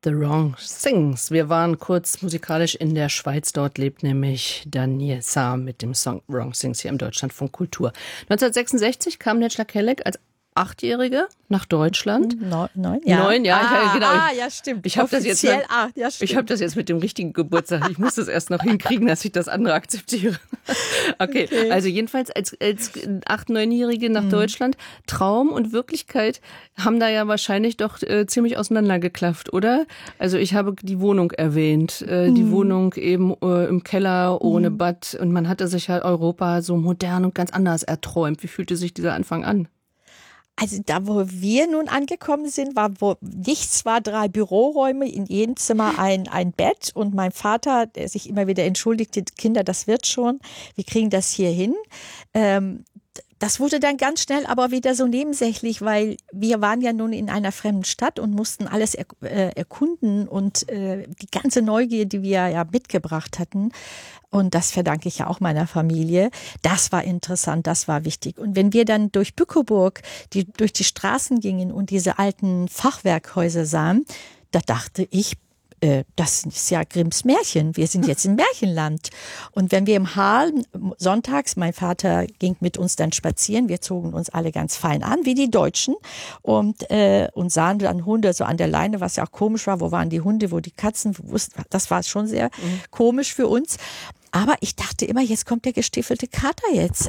The Wrong Things. Wir waren kurz musikalisch in der Schweiz. Dort lebt nämlich Daniel Sahm mit dem Song Wrong Things hier im Deutschlandfunk Kultur. 1966 kam Necla Kelek als 8-Jährige nach Deutschland. 9, ja. 9, ja, genau. Ja, stimmt. Ich habe das jetzt das jetzt mit dem richtigen Geburtstag. Ich muss das erst noch hinkriegen, dass ich das andere akzeptiere. Okay. Also jedenfalls als 8-, 9-Jährige nach Deutschland. Traum und Wirklichkeit haben da ja wahrscheinlich doch ziemlich auseinandergeklafft, oder? Also ich habe die Wohnung erwähnt. Die Wohnung eben im Keller ohne Bad. Und man hatte sich halt Europa so modern und ganz anders erträumt. Wie fühlte sich dieser Anfang an? Also da, wo wir nun angekommen sind, wo nichts war, 3 Büroräume, in jedem Zimmer ein Bett und mein Vater, der sich immer wieder entschuldigte, Kinder, das wird schon, wir kriegen das hier hin. Das wurde dann ganz schnell aber wieder so nebensächlich, weil wir waren ja nun in einer fremden Stadt und mussten alles erkunden und die ganze Neugier, die wir ja mitgebracht hatten, und das verdanke ich ja auch meiner Familie, das war interessant, das war wichtig. Und wenn wir dann durch Bückeburg durch die Straßen gingen und diese alten Fachwerkhäuser sahen, da dachte ich, das ist ja Grimms Märchen. Wir sind jetzt im Märchenland. Und wenn wir im Harl sonntags, mein Vater ging mit uns dann spazieren, wir zogen uns alle ganz fein an, wie die Deutschen, und sahen dann Hunde so an der Leine, was ja auch komisch war. Wo waren die Hunde, wo die Katzen? Das war schon sehr komisch für uns. Aber ich dachte immer, jetzt kommt der gestiefelte Kater jetzt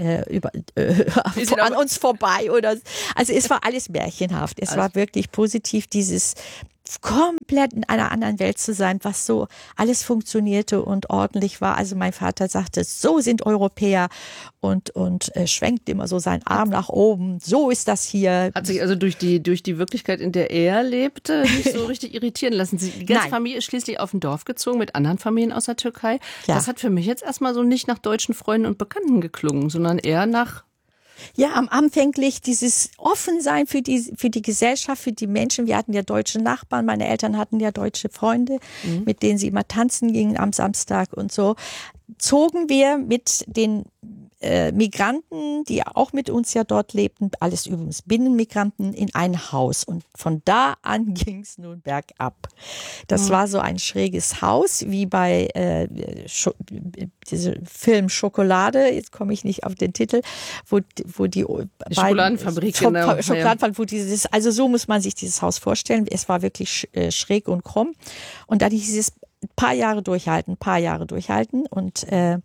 an uns vorbei. Also es war alles märchenhaft. Es war wirklich positiv, dieses komplett in einer anderen Welt zu sein, was so alles funktionierte und ordentlich war. Also mein Vater sagte, so sind Europäer und schwenkt immer so seinen Arm nach oben. So ist das hier. Hat sich also durch die Wirklichkeit, in der er lebte, nicht so richtig irritieren lassen. Die ganze Familie ist schließlich auf ein Dorf gezogen mit anderen Familien aus der Türkei. Ja. Das hat für mich jetzt erstmal so nicht nach deutschen Freunden und Bekannten geklungen, sondern eher nach... Ja, anfänglich dieses Offensein für die Gesellschaft, für die Menschen. Wir hatten ja deutsche Nachbarn, meine Eltern hatten ja deutsche Freunde, mit denen sie immer tanzen gingen am Samstag und so. Zogen wir mit den Migranten, die auch mit uns ja dort lebten, alles übrigens Binnenmigranten, in ein Haus. Und von da an ging es nun bergab. Das war so ein schräges Haus, wie bei diesem Film Schokolade, jetzt komme ich nicht auf den Titel, wo die Schokoladenfabrik, genau. Schokoladenfabrik, wo also so muss man sich dieses Haus vorstellen. Es war wirklich schräg und krumm. Und dann hieß es, ein paar Jahre durchhalten und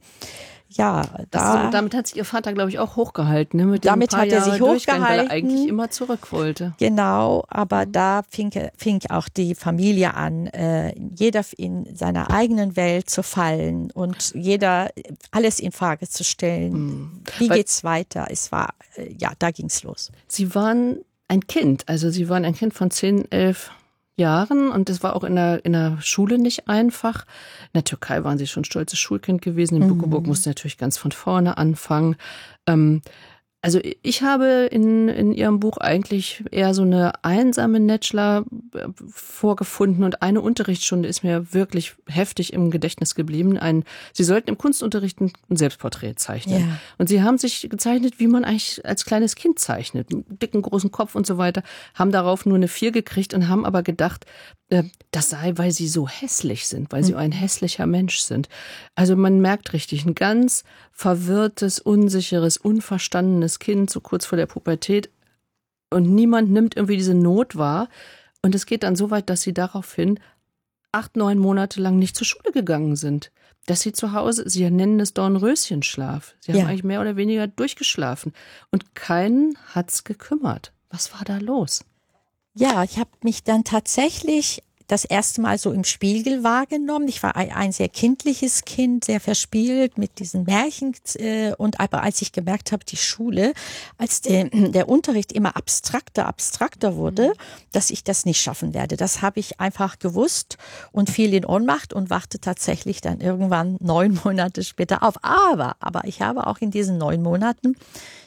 damit hat sich Ihr Vater, glaube ich, auch hochgehalten. Ne? Damit hat er sich hochgehalten. Weil er eigentlich immer zurück wollte. Genau, aber da fing auch die Familie an, jeder in seiner eigenen Welt zu fallen und jeder alles in Frage zu stellen. Wie geht's weiter? Es war, da ging's los. Sie waren ein Kind, von 10, 11 Jahren und das war auch in der Schule nicht einfach. In der Türkei waren Sie schon stolzes Schulkind gewesen. In Bückeburg musste natürlich ganz von vorne anfangen. Also ich habe in Ihrem Buch eigentlich eher so eine einsame Necla vorgefunden und eine Unterrichtsstunde ist mir wirklich heftig im Gedächtnis geblieben. Sie sollten im Kunstunterricht ein Selbstporträt zeichnen. Ja. Und Sie haben sich gezeichnet, wie man eigentlich als kleines Kind zeichnet. Mit einem dicken, großen Kopf und so weiter. Haben darauf nur eine 4 gekriegt und haben aber gedacht, das sei, weil Sie so hässlich sind, weil Sie ein hässlicher Mensch sind. Also man merkt richtig, ein ganz verwirrtes, unsicheres, unverstandenes Kind, so kurz vor der Pubertät. Und niemand nimmt irgendwie diese Not wahr. Und es geht dann so weit, dass Sie daraufhin 8, 9 Monate lang nicht zur Schule gegangen sind. Dass Sie zu Hause, Sie nennen es Dornröschenschlaf. Sie haben eigentlich mehr oder weniger durchgeschlafen. Und keinen hat's gekümmert. Was war da los? Ja, ich habe mich dann tatsächlich das erste Mal so im Spiegel wahrgenommen. Ich war ein sehr kindliches Kind, sehr verspielt mit diesen Märchen. Aber als ich gemerkt habe, die Schule, als der Unterricht immer abstrakter wurde, dass ich das nicht schaffen werde. Das habe ich einfach gewusst und fiel in Ohnmacht und wachte tatsächlich dann irgendwann 9 Monate später auf. Aber ich habe auch in diesen 9 Monaten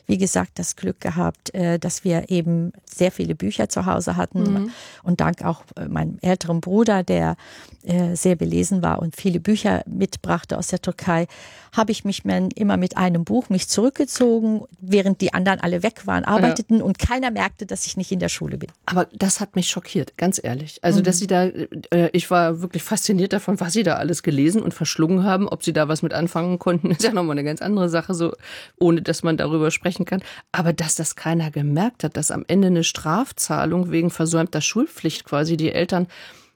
wie gesagt, das Glück gehabt, dass wir eben sehr viele Bücher zu Hause hatten und dank auch meinem älteren Bruder, der sehr belesen war und viele Bücher mitbrachte aus der Türkei, habe ich mich immer mit einem Buch zurückgezogen, während die anderen alle weg waren, arbeiteten und keiner merkte, dass ich nicht in der Schule bin. Aber das hat mich schockiert, ganz ehrlich. Also, dass Sie da, ich war wirklich fasziniert davon, was Sie da alles gelesen und verschlungen haben. Ob Sie da was mit anfangen konnten, ist ja nochmal eine ganz andere Sache, so, ohne dass man darüber sprechen kann. Aber dass das keiner gemerkt hat, dass am Ende eine Strafzahlung wegen versäumter Schulpflicht quasi die Eltern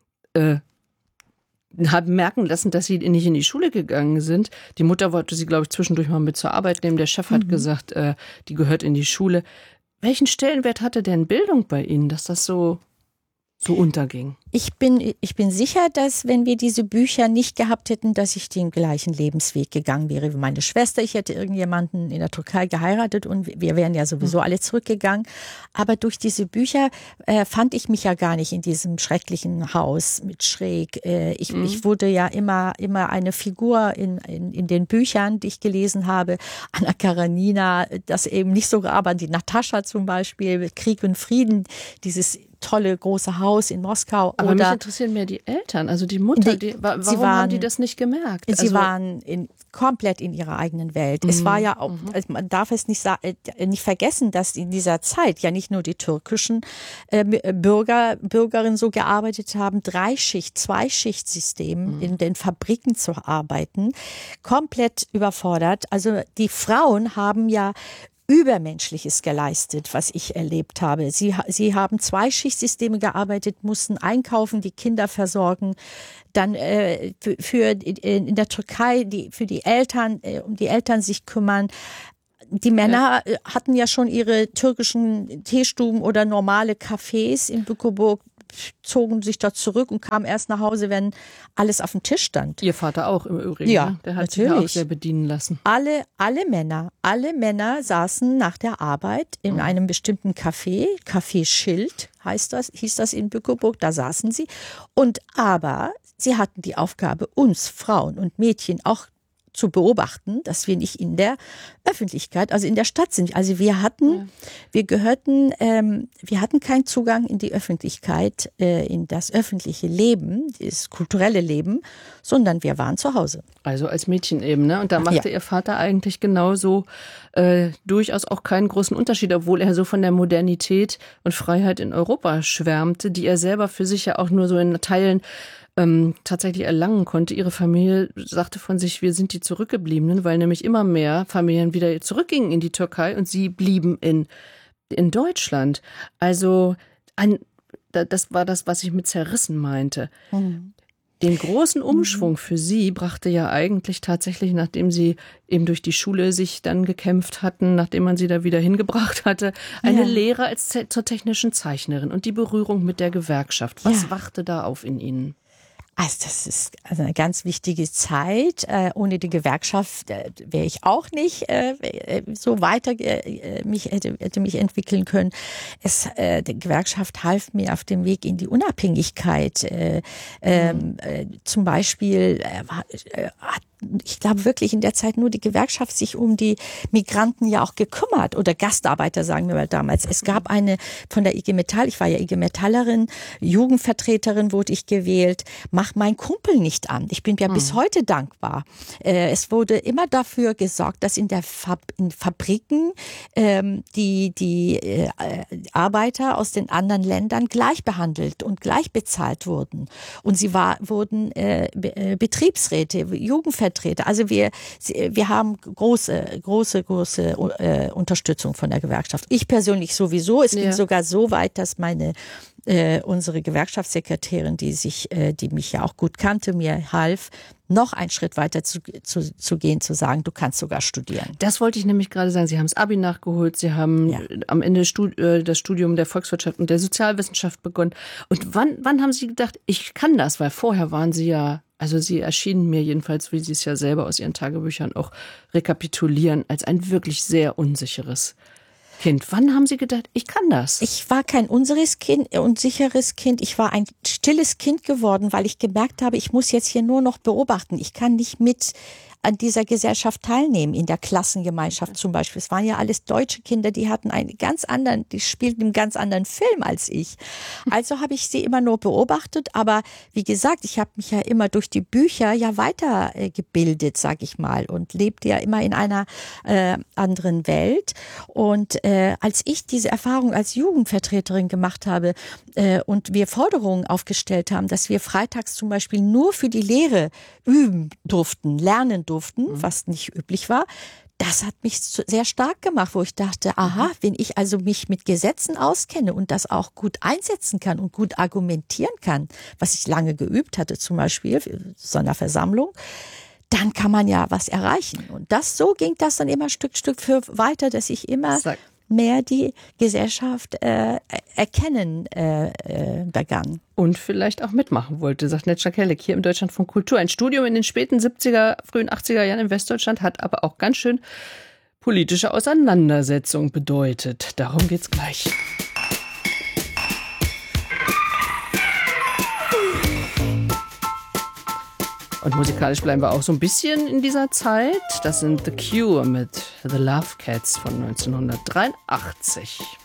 haben merken lassen, dass sie nicht in die Schule gegangen sind. Die Mutter wollte sie, glaube ich, zwischendurch mal mit zur Arbeit nehmen. Der Chef hat gesagt, die gehört in die Schule. Welchen Stellenwert hatte denn Bildung bei Ihnen, dass das so unterging? Ich bin sicher, dass wenn wir diese Bücher nicht gehabt hätten, dass ich den gleichen Lebensweg gegangen wäre wie meine Schwester. Ich hätte irgendjemanden in der Türkei geheiratet und wir wären ja sowieso alle zurückgegangen. Aber durch diese Bücher fand ich mich ja gar nicht in diesem schrecklichen Haus mit Schräg. Ich wurde ja immer eine Figur in den Büchern, die ich gelesen habe. Anna Karenina, das eben nicht so, aber die Natascha zum Beispiel, Krieg und Frieden, dieses tolle große Haus in Moskau. Aber mich interessieren mehr die Eltern, also die Mutter. Warum haben die das nicht gemerkt? Sie waren komplett in ihrer eigenen Welt. Es war ja auch, man darf es nicht vergessen, dass in dieser Zeit ja nicht nur die türkischen Bürgerinnen so gearbeitet haben, Zweischichtssystem in den Fabriken zu arbeiten, komplett überfordert. Also die Frauen haben ja Übermenschliches geleistet, was ich erlebt habe. Sie haben Zweischichtsysteme gearbeitet, mussten einkaufen, die Kinder versorgen, dann in der Türkei für die Eltern, um die Eltern sich kümmern. Die Männer hatten ja schon ihre türkischen Teestuben oder normale Cafés in Bückeburg, zogen sich da zurück und kamen erst nach Hause, wenn alles auf dem Tisch stand. Ihr Vater auch im Übrigen. Ja, ne? Der hat natürlich. sich ja auch sehr bedienen lassen. Alle Männer saßen nach der Arbeit in einem bestimmten Café, Café Schild hieß das in Bückeburg, da saßen sie. Aber sie hatten die Aufgabe, uns Frauen und Mädchen auch zu beobachten, dass wir nicht in der Öffentlichkeit, also in der Stadt sind. Also wir hatten keinen Zugang in die Öffentlichkeit, in das öffentliche Leben, das kulturelle Leben, sondern wir waren zu Hause. Also als Mädchen eben, ne? Und da machte Ihr Vater eigentlich genauso durchaus auch keinen großen Unterschied, obwohl er so von der Modernität und Freiheit in Europa schwärmte, die er selber für sich ja auch nur so in Teilen tatsächlich erlangen konnte. Ihre Familie sagte von sich, wir sind die Zurückgebliebenen, weil nämlich immer mehr Familien wieder zurückgingen in die Türkei und sie blieben in Deutschland. Also das war das, was ich mit zerrissen meinte. Den großen Umschwung für Sie brachte ja eigentlich tatsächlich, nachdem Sie eben durch die Schule sich dann gekämpft hatten, nachdem man Sie da wieder hingebracht hatte, eine Lehre zur technischen Zeichnerin und die Berührung mit der Gewerkschaft. Was wachte da auf in Ihnen? Also das ist eine ganz wichtige Zeit. Ohne die Gewerkschaft wäre ich auch nicht so weiter hätte mich entwickeln können. Die Gewerkschaft half mir auf dem Weg in die Unabhängigkeit. Zum Beispiel ich glaube wirklich in der Zeit nur die Gewerkschaft sich um die Migranten ja auch gekümmert oder Gastarbeiter, sagen wir mal damals. Es gab eine von der IG Metall, ich war ja IG Metallerin, Jugendvertreterin wurde ich gewählt, mach mein Kumpel nicht an. Ich bin ja bis heute dankbar. Es wurde immer dafür gesorgt, dass in Fabriken die Arbeiter aus den anderen Ländern gleich behandelt und gleich bezahlt wurden. Und sie wurden Betriebsräte, Jugendvertreter. Also wir haben große Unterstützung von der Gewerkschaft. Ich persönlich sowieso. Es ging sogar so weit, dass unsere Gewerkschaftssekretärin, die mich ja auch gut kannte, mir half, noch einen Schritt weiter zu gehen, zu sagen, du kannst sogar studieren. Das wollte ich nämlich gerade sagen. Sie haben das Abi nachgeholt, Sie haben am Ende das Studium der Volkswirtschaft und der Sozialwissenschaft begonnen. Und wann haben Sie gedacht, ich kann das? Weil vorher waren Sie ja, also Sie erschienen mir jedenfalls, wie Sie es ja selber aus Ihren Tagebüchern auch rekapitulieren, als ein wirklich sehr unsicheres Kind. Wann haben Sie gedacht, ich kann das? Ich war kein unsicheres Kind. Ich war ein stilles Kind geworden, weil ich gemerkt habe, ich muss jetzt hier nur noch beobachten. Ich kann nicht mit an dieser Gesellschaft teilnehmen, in der Klassengemeinschaft zum Beispiel. Es waren ja alles deutsche Kinder, die hatten die spielten einen ganz anderen Film als ich. Also habe ich sie immer nur beobachtet, aber wie gesagt, ich habe mich ja immer durch die Bücher ja weitergebildet, sag ich mal, und lebte ja immer in einer anderen Welt. Und als ich diese Erfahrung als Jugendvertreterin gemacht habe und wir Forderungen aufgestellt haben, dass wir freitags zum Beispiel nur für die Lehre üben durften, lernen durften, was nicht üblich war, das hat mich sehr stark gemacht, wo ich dachte, aha, wenn ich also mich mit Gesetzen auskenne und das auch gut einsetzen kann und gut argumentieren kann, was ich lange geübt hatte, zum Beispiel in so einer Versammlung, dann kann man ja was erreichen. Und so ging das dann immer Stück für weiter, dass ich immer mehr die Gesellschaft erkennen begann. Und vielleicht auch mitmachen wollte, sagt Netzscha Kelleck hier im Deutschlandfunk Kultur. Ein Studium in den späten 70er, frühen 80er Jahren in Westdeutschland hat aber auch ganz schön politische Auseinandersetzung bedeutet. Darum geht's gleich. Und musikalisch bleiben wir auch so ein bisschen in dieser Zeit. Das sind The Cure mit The Love Cats von 1983.